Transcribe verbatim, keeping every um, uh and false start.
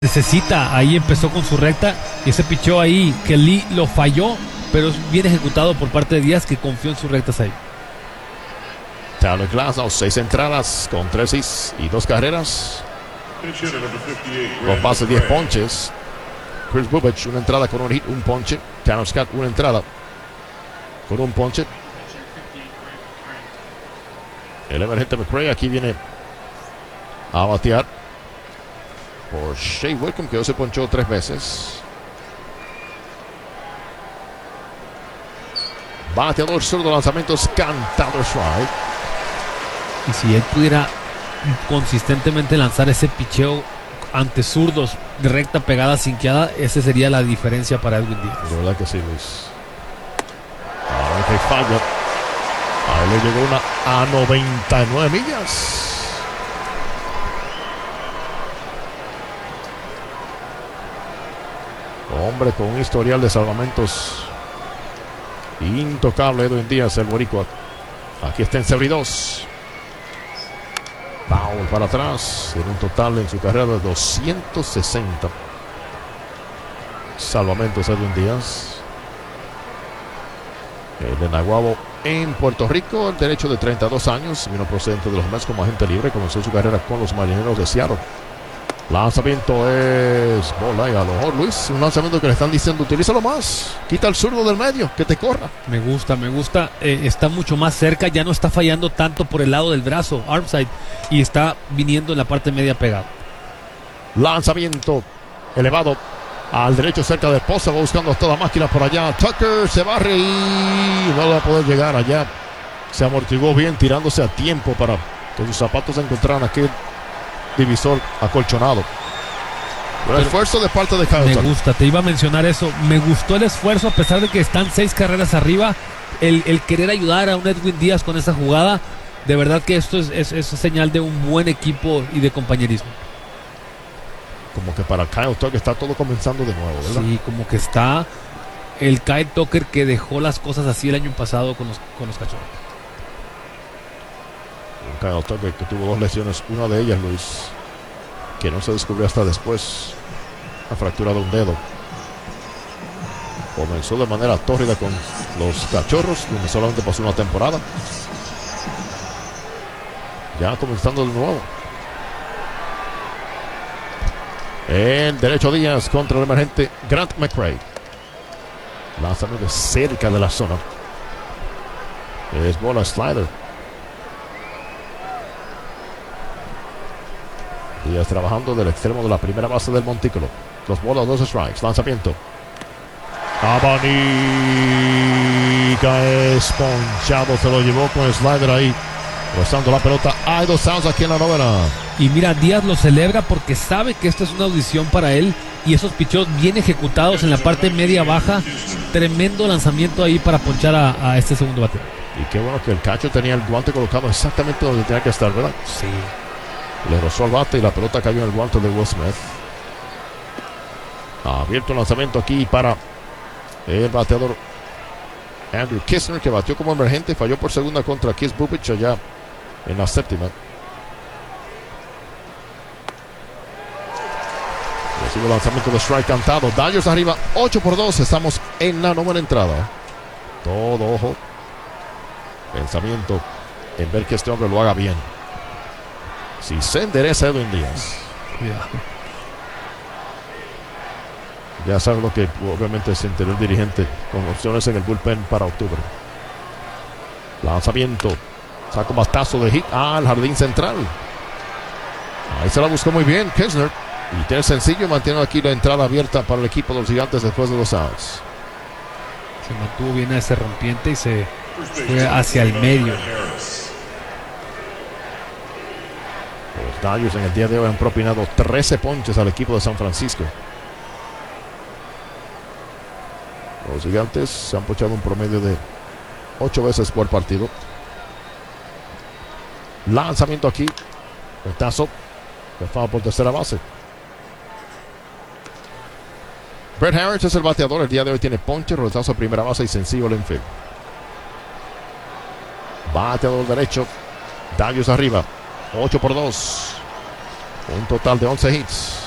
necesita. Ahí empezó con su recta y ese picheo ahí que Lee lo falló, pero es bien ejecutado por parte de Díaz, que confió en sus rectas ahí. Tyler Glasnow, seis entradas con tres hits y dos carreras. Los bases, diez ponches. Chris Bubic, una entrada con un hit, un ponche. Tanner Scott, una entrada con un ponche. El emergente McRae aquí viene a batear por Shea Whitcomb, que hoy se ponchó tres veces. Bateador zurdo, lanzamientos cantado strike. Y si él pudiera consistentemente lanzar ese picheo ante zurdos de recta pegada sinqueada, esa sería la diferencia para Edwin Díaz. De verdad que sí, Luis. Ahora que falla. Ahí le llegó una a noventa y nueve millas. Hombre con un historial de salvamentos intocable, Edwin Díaz, el boricua. Aquí está en Serie dos. Foul para atrás. Tiene un total en su carrera de doscientos sesenta salvamentos, Edwin Díaz. El de Naguabo en Puerto Rico, el derecho de treinta y dos años, vino procedente de los Mets como agente libre, comenzó su carrera con los Marineros de Seattle. Lanzamiento es bola y a lo mejor, Luis, un lanzamiento que le están diciendo, utilízalo más, quita el zurdo del medio, que te corra. Me gusta, me gusta, eh, está mucho más cerca, ya no está fallando tanto por el lado del brazo, arm side, y está viniendo en la parte media pegado. Lanzamiento elevado al derecho cerca de Poza, va buscando a toda máquina por allá. Tucker se barre y no va a poder llegar allá. Se amortiguó bien, tirándose a tiempo para que sus zapatos encontraran aquel divisor acolchonado. Pero el esfuerzo de parte de Kyle Me Tucker. gusta, te iba a mencionar eso. Me gustó el esfuerzo, a pesar de que están seis carreras arriba. El, el querer ayudar a un Edwin Díaz con esa jugada. De verdad que esto es, es, es señal de un buen equipo y de compañerismo. Como que para Kyle Tucker está todo comenzando de nuevo, ¿verdad? Sí, como que está el Kyle Tucker que dejó las cosas así el año pasado con los, con los Cachorros. Un Kyle Tucker que tuvo dos lesiones, una de ellas, Luis, que no se descubrió hasta después, la fractura de un dedo. Comenzó de manera tórrida con los Cachorros, donde solamente pasó una temporada. Ya comenzando de nuevo. El derecho Díaz contra el emergente Grant McRae. Lanzamiento cerca de la zona. Es bola slider. Díaz trabajando del extremo de la primera base del montículo. Dos bolas, dos strikes. Lanzamiento. Abanica es ponchado. Se lo llevó con el slider ahí. Rozando la pelota. Hay dos outs aquí en la novena. Y mira, Díaz lo celebra porque sabe que esta es una audición para él. Y esos picheos bien ejecutados en la parte media baja. Tremendo lanzamiento ahí para ponchar a, a este segundo bateo. Y qué bueno que el cacho tenía el guante colocado exactamente donde tenía que estar, ¿verdad? Sí. Le rozó el bate y la pelota cayó en el guante de Will Smith. Abierto el lanzamiento aquí para el bateador Andrew Knizner, que batió como emergente. Falló por segunda contra Chris Bubic allá en la séptima. Recibe el lanzamiento de strike cantado. Dodgers arriba ocho por dos. Estamos en la novena entrada. Todo ojo. Pensamiento en ver que este hombre lo haga bien. Si se endereza Edwin Díaz. Cuidado. Ya sabe lo que obviamente se enteró el dirigente con opciones en el bullpen para octubre. Lanzamiento. Saca un batazo de hit al jardín central. Ahí se la buscó muy bien Knizner. Y tiene sencillo, mantiene aquí la entrada abierta para el equipo de los Gigantes después de dos outs. Se mantuvo bien a ese rompiente y se fue hacia el medio. Los Dodgers en el día de hoy han propinado trece ponches al equipo de San Francisco. Los Gigantes se han ponchado un promedio de ocho veces por partido. Lanzamiento aquí. Petazo. Dejado por tercera base. Brett Harris es el bateador. El día de hoy tiene ponche, roletazo a primera base y sencillo al infield. Bateador derecho. Dodgers arriba. ocho por dos. Un total de once hits.